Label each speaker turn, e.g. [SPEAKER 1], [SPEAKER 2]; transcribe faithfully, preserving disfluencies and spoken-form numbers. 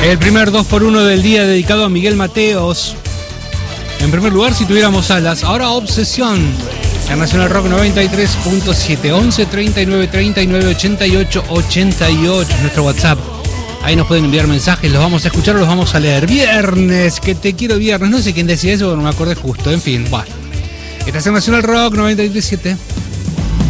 [SPEAKER 1] El primer dos por uno del día dedicado a Miguel Mateos. En primer lugar, Si tuviéramos alas. Ahora Obsesión. En Nacional Rock noventa y tres punto siete. once treinta y nueve treinta y nueve ochenta y ocho ochenta y ocho. Nuestro WhatsApp. Ahí nos pueden enviar mensajes. Los vamos a escuchar o los vamos a leer. Viernes, que te quiero viernes. No sé quién decía eso, pero no me acordé justo. En fin, bueno. Esta es Nacional Rock noventa y tres punto siete.